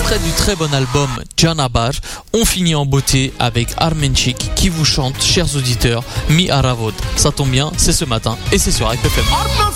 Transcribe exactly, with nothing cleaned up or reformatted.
extrait du très bon album Janabar. On finit en beauté avec Armenchik qui vous chante, chers auditeurs, Mi Aravod. Ça tombe bien, c'est ce matin et c'est sur Hype F M.